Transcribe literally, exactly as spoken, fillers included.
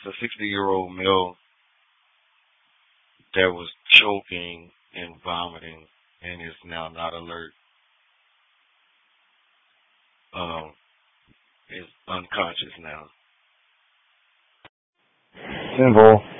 a sixty-year-old male that was choking and vomiting and is now not alert. Um, is unconscious now. Simple.